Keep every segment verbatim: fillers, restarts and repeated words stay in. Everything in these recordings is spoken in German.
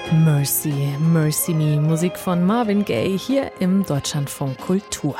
Mercy, Mercy Me, Musik von Marvin Gaye hier im Deutschlandfunk Kultur.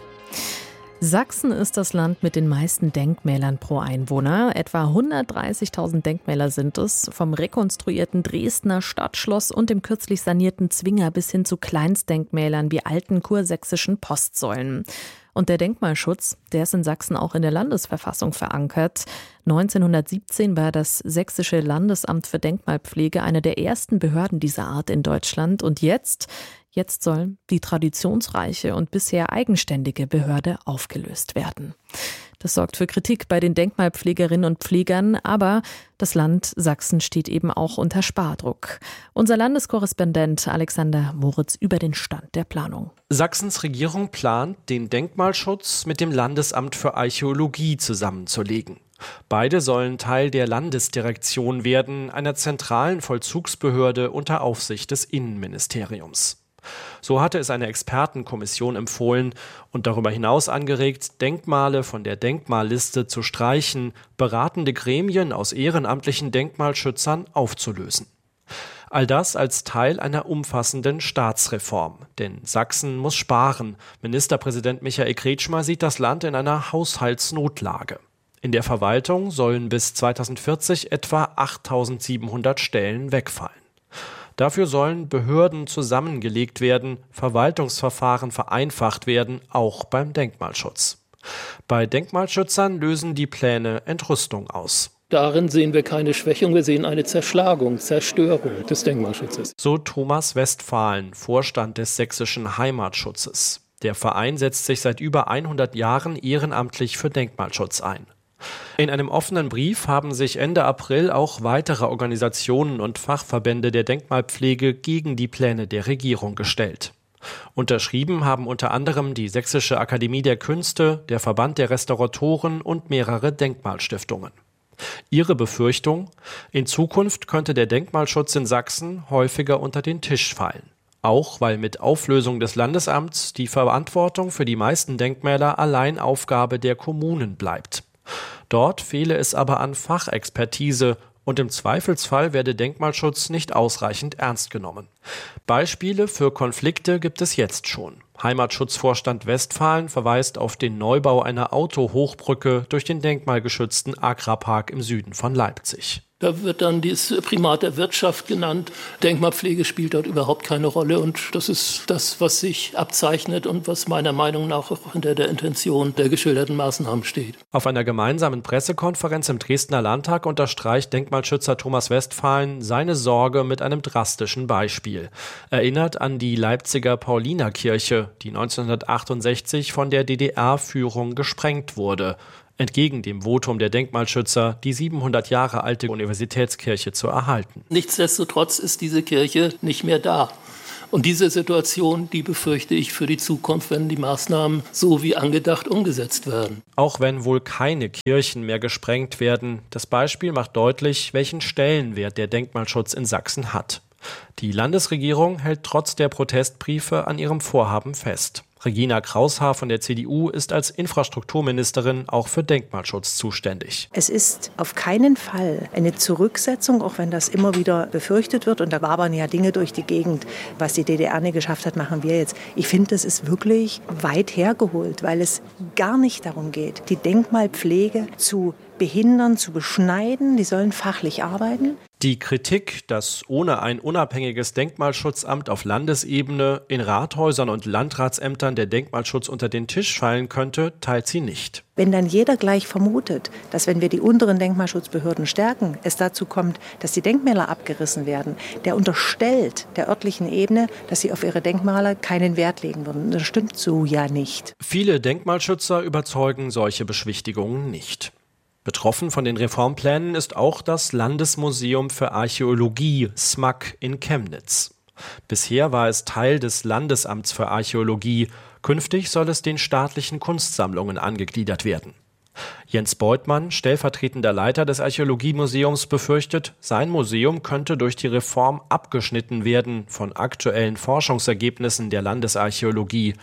Sachsen ist das Land mit den meisten Denkmälern pro Einwohner. Etwa hundertdreißigtausend Denkmäler sind es, vom rekonstruierten Dresdner Stadtschloss und dem kürzlich sanierten Zwinger bis hin zu Kleinstdenkmälern wie alten kursächsischen Postsäulen. Und der Denkmalschutz, der ist in Sachsen auch in der Landesverfassung verankert. neunzehnhundertsiebzehn war das Sächsische Landesamt für Denkmalpflege eine der ersten Behörden dieser Art in Deutschland. Und jetzt, jetzt soll die traditionsreiche und bisher eigenständige Behörde aufgelöst werden. Das sorgt für Kritik bei den Denkmalpflegerinnen und Pflegern, aber das Land Sachsen steht eben auch unter Spardruck. Unser Landeskorrespondent Alexander Moritz über den Stand der Planung. Sachsens Regierung plant, den Denkmalschutz mit dem Landesamt für Archäologie zusammenzulegen. Beide sollen Teil der Landesdirektion werden, einer zentralen Vollzugsbehörde unter Aufsicht des Innenministeriums. So hatte es eine Expertenkommission empfohlen und darüber hinaus angeregt, Denkmale von der Denkmalliste zu streichen, beratende Gremien aus ehrenamtlichen Denkmalschützern aufzulösen. All das als Teil einer umfassenden Staatsreform. Denn Sachsen muss sparen. Ministerpräsident Michael Kretschmer sieht das Land in einer Haushaltsnotlage. In der Verwaltung sollen bis zweitausendvierzig etwa achttausendsiebenhundert Stellen wegfallen. Dafür sollen Behörden zusammengelegt werden, Verwaltungsverfahren vereinfacht werden, auch beim Denkmalschutz. Bei Denkmalschützern lösen die Pläne Entrüstung aus. Darin sehen wir keine Schwächung, wir sehen eine Zerschlagung, Zerstörung des Denkmalschutzes. So Thomas Westphalen, Vorstand des Sächsischen Heimatschutzes. Der Verein setzt sich seit über hundert Jahren ehrenamtlich für Denkmalschutz ein. In einem offenen Brief haben sich Ende April auch weitere Organisationen und Fachverbände der Denkmalpflege gegen die Pläne der Regierung gestellt. Unterschrieben haben unter anderem die Sächsische Akademie der Künste, der Verband der Restauratoren und mehrere Denkmalstiftungen. Ihre Befürchtung: In Zukunft könnte der Denkmalschutz in Sachsen häufiger unter den Tisch fallen. Auch weil mit Auflösung des Landesamts die Verantwortung für die meisten Denkmäler allein Aufgabe der Kommunen bleibt. Dort fehle es aber an Fachexpertise und im Zweifelsfall werde Denkmalschutz nicht ausreichend ernst genommen. Beispiele für Konflikte gibt es jetzt schon. Heimatschutzvorstand Westphalen verweist auf den Neubau einer Autohochbrücke durch den denkmalgeschützten Agrarpark im Süden von Leipzig. Da wird dann das Primat der Wirtschaft genannt. Denkmalpflege spielt dort überhaupt keine Rolle. Und das ist das, was sich abzeichnet und was meiner Meinung nach auch hinter der Intention der geschilderten Maßnahmen steht. Auf einer gemeinsamen Pressekonferenz im Dresdner Landtag unterstreicht Denkmalschützer Thomas Westphalen seine Sorge mit einem drastischen Beispiel. Erinnert an die Leipziger Paulinerkirche, die neunzehnhundertachtundsechzig von der D D R-Führung gesprengt wurde. Entgegen dem Votum der Denkmalschützer, die siebenhundert Jahre alte Universitätskirche zu erhalten. Nichtsdestotrotz ist diese Kirche nicht mehr da. Und diese Situation, die befürchte ich für die Zukunft, wenn die Maßnahmen so wie angedacht umgesetzt werden. Auch wenn wohl keine Kirchen mehr gesprengt werden, das Beispiel macht deutlich, welchen Stellenwert der Denkmalschutz in Sachsen hat. Die Landesregierung hält trotz der Protestbriefe an ihrem Vorhaben fest. Regina Kraushaar von der C D U ist als Infrastrukturministerin auch für Denkmalschutz zuständig. Es ist auf keinen Fall eine Zurücksetzung, auch wenn das immer wieder befürchtet wird. Und da wabern ja Dinge durch die Gegend. Was die D D R nicht geschafft hat, machen wir jetzt. Ich finde, das ist wirklich weit hergeholt, weil es gar nicht darum geht, die Denkmalpflege zu behindern, zu beschneiden. Die sollen fachlich arbeiten. Die Kritik, dass ohne ein unabhängiges Denkmalschutzamt auf Landesebene in Rathäusern und Landratsämtern der Denkmalschutz unter den Tisch fallen könnte, teilt sie nicht. Wenn dann jeder gleich vermutet, dass wenn wir die unteren Denkmalschutzbehörden stärken, es dazu kommt, dass die Denkmäler abgerissen werden, der unterstellt der örtlichen Ebene, dass sie auf ihre Denkmäler keinen Wert legen würden. Das stimmt so ja nicht. Viele Denkmalschützer überzeugen solche Beschwichtigungen nicht. Betroffen von den Reformplänen ist auch das Landesmuseum für Archäologie, S M A G, in Chemnitz. Bisher war es Teil des Landesamts für Archäologie. Künftig soll es den staatlichen Kunstsammlungen angegliedert werden. Jens Beutmann, stellvertretender Leiter des Archäologiemuseums, befürchtet, sein Museum könnte durch die Reform abgeschnitten werden von aktuellen Forschungsergebnissen der Landesarchäologie.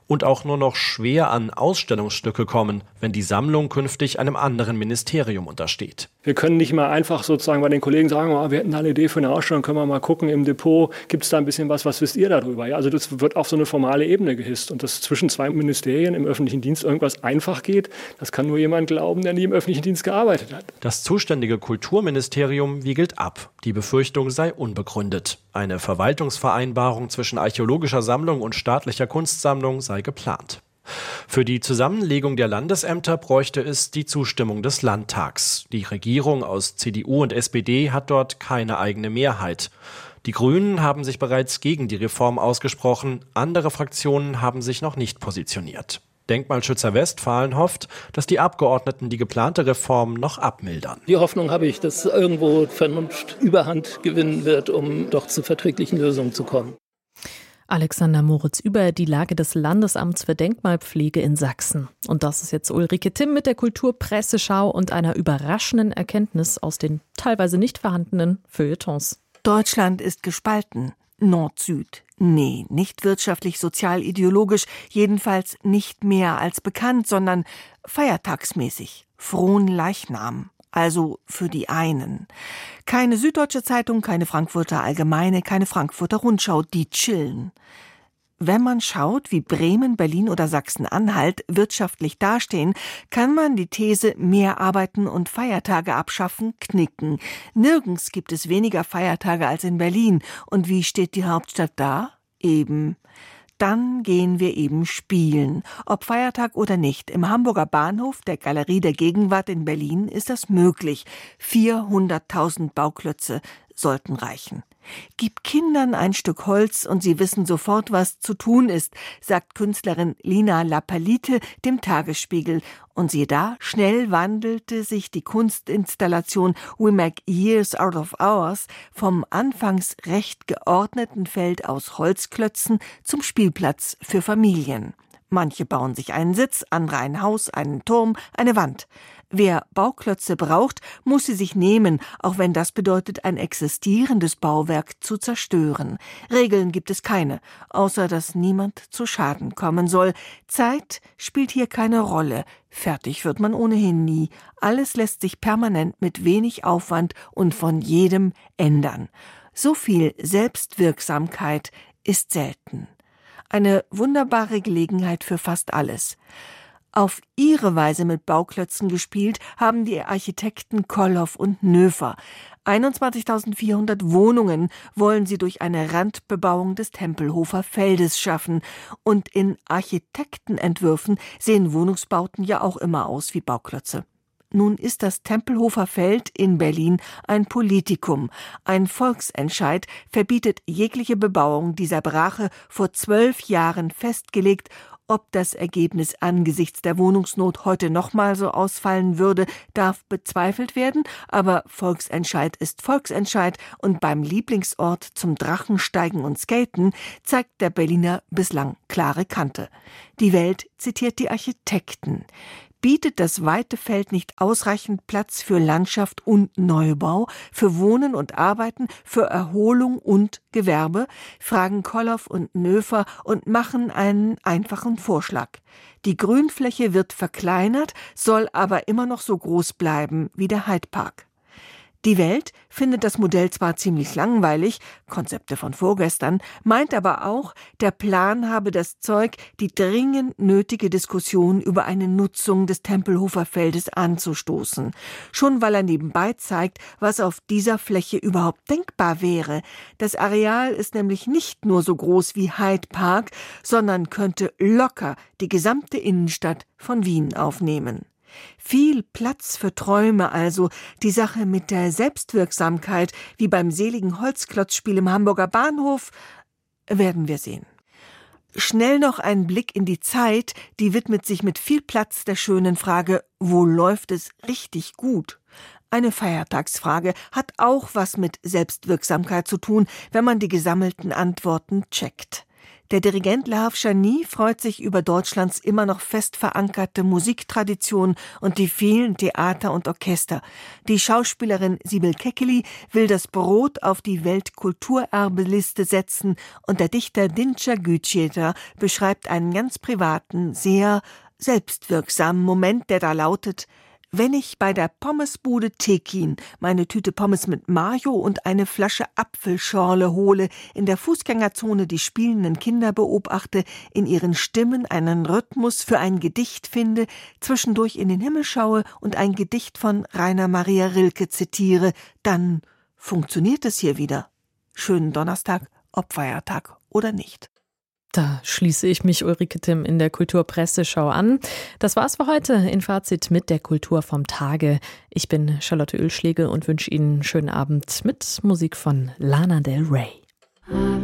und auch nur noch schwer an Ausstellungsstücke kommen, wenn die Sammlung künftig einem anderen Ministerium untersteht. Wir können nicht mal einfach sozusagen bei den Kollegen sagen, oh, wir hätten da eine Idee für eine Ausstellung, können wir mal gucken im Depot, gibt es da ein bisschen was, was wisst ihr darüber? Ja, also das wird auf so eine formale Ebene gehisst. Und dass zwischen zwei Ministerien im öffentlichen Dienst irgendwas einfach geht, das kann nur jemand glauben, der nie im öffentlichen Dienst gearbeitet hat. Das zuständige Kulturministerium wiegelt ab. Die Befürchtung sei unbegründet. Eine Verwaltungsvereinbarung zwischen archäologischer Sammlung und staatlicher Kunstsammlung sei geplant. Für die Zusammenlegung der Landesämter bräuchte es die Zustimmung des Landtags. Die Regierung aus C D U und S P D hat dort keine eigene Mehrheit. Die Grünen haben sich bereits gegen die Reform ausgesprochen, andere Fraktionen haben sich noch nicht positioniert. Denkmalschützer Westfalen hofft, dass die Abgeordneten die geplante Reform noch abmildern. Die Hoffnung habe ich, dass irgendwo Vernunft Überhand gewinnen wird, um doch zu verträglichen Lösungen zu kommen. Alexander Moritz über die Lage des Landesamts für Denkmalpflege in Sachsen. Und das ist jetzt Ulrike Timm mit der Kulturpresseschau und einer überraschenden Erkenntnis aus den teilweise nicht vorhandenen Feuilletons. Deutschland ist gespalten. Nord-Süd. Nee, nicht wirtschaftlich, sozial, ideologisch, jedenfalls nicht mehr als bekannt, sondern feiertagsmäßig. Frohen Leichnam. Also für die einen. Keine Süddeutsche Zeitung, keine Frankfurter Allgemeine, keine Frankfurter Rundschau, die chillen. Wenn man schaut, wie Bremen, Berlin oder Sachsen-Anhalt wirtschaftlich dastehen, kann man die These mehr arbeiten und Feiertage abschaffen knicken. Nirgends gibt es weniger Feiertage als in Berlin. Und wie steht die Hauptstadt da? Eben. Dann gehen wir eben spielen. Ob Feiertag oder nicht. Im Hamburger Bahnhof, der Galerie der Gegenwart in Berlin, ist das möglich. vierhunderttausend Bauklötze sollten reichen. Gib Kindern ein Stück Holz und sie wissen sofort, was zu tun ist, sagt Künstlerin Lina Lapalite dem Tagesspiegel. Und siehe da, schnell wandelte sich die Kunstinstallation We Make Years Out of Hours vom anfangs recht geordneten Feld aus Holzklötzen zum Spielplatz für Familien. Manche bauen sich einen Sitz, andere ein Haus, einen Turm, eine Wand. Wer Bauklötze braucht, muss sie sich nehmen, auch wenn das bedeutet, ein existierendes Bauwerk zu zerstören. Regeln gibt es keine, außer dass niemand zu Schaden kommen soll. Zeit spielt hier keine Rolle. Fertig wird man ohnehin nie. Alles lässt sich permanent mit wenig Aufwand und von jedem ändern. So viel Selbstwirksamkeit ist selten. Eine wunderbare Gelegenheit für fast alles. Auf ihre Weise mit Bauklötzen gespielt haben die Architekten Kolloff und Nöfer. einundzwanzigtausendvierhundert Wohnungen wollen sie durch eine Randbebauung des Tempelhofer Feldes schaffen. Und in Architektenentwürfen sehen Wohnungsbauten ja auch immer aus wie Bauklötze. Nun ist das Tempelhofer Feld in Berlin ein Politikum. Ein Volksentscheid verbietet jegliche Bebauung dieser Brache, vor zwölf Jahren festgelegt. Ob das Ergebnis angesichts der Wohnungsnot heute nochmal so ausfallen würde, darf bezweifelt werden, aber Volksentscheid ist Volksentscheid und beim Lieblingsort zum Drachensteigen und Skaten zeigt der Berliner bislang klare Kante. Die Welt zitiert die Architekten. Bietet das weite Feld nicht ausreichend Platz für Landschaft und Neubau, für Wohnen und Arbeiten, für Erholung und Gewerbe? Fragen Kolloff und Nöfer und machen einen einfachen Vorschlag. Die Grünfläche wird verkleinert, soll aber immer noch so groß bleiben wie der Hyde Park. Die Welt findet das Modell zwar ziemlich langweilig, Konzepte von vorgestern, meint aber auch, der Plan habe das Zeug, die dringend nötige Diskussion über eine Nutzung des Tempelhofer Feldes anzustoßen. Schon weil er nebenbei zeigt, was auf dieser Fläche überhaupt denkbar wäre. Das Areal ist nämlich nicht nur so groß wie Hyde Park, sondern könnte locker die gesamte Innenstadt von Wien aufnehmen. Viel Platz für Träume also, die Sache mit der Selbstwirksamkeit, wie beim seligen Holzklotzspiel im Hamburger Bahnhof, werden wir sehen. Schnell noch ein Blick in die Zeit, die widmet sich mit viel Platz der schönen Frage, wo läuft es richtig gut? Eine Feiertagsfrage hat auch was mit Selbstwirksamkeit zu tun, wenn man die gesammelten Antworten checkt. Der Dirigent Lahav Shani freut sich über Deutschlands immer noch fest verankerte Musiktradition und die vielen Theater und Orchester. Die Schauspielerin Sibel Kekilli will das Brot auf die Weltkulturerbeliste setzen und der Dichter Dinçer Güçer beschreibt einen ganz privaten, sehr selbstwirksamen Moment, der da lautet: Wenn ich bei der Pommesbude Tekin meine Tüte Pommes mit Mayo und eine Flasche Apfelschorle hole, in der Fußgängerzone die spielenden Kinder beobachte, in ihren Stimmen einen Rhythmus für ein Gedicht finde, zwischendurch in den Himmel schaue und ein Gedicht von Rainer Maria Rilke zitiere, dann funktioniert es hier wieder. Schönen Donnerstag, ob Feiertag oder nicht. Da schließe ich mich Ulrike Timm in der Kulturpresseschau an. Das war's für heute in Fazit mit der Kultur vom Tage. Ich bin Charlotte Oehlschlegel und wünsche Ihnen einen schönen Abend mit Musik von Lana Del Rey.